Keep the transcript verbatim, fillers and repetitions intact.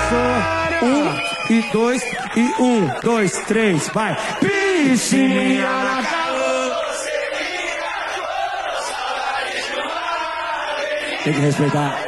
Começou. Um e dois e um, dois, três, vai. Piscininha na calor. Tem que respeitar.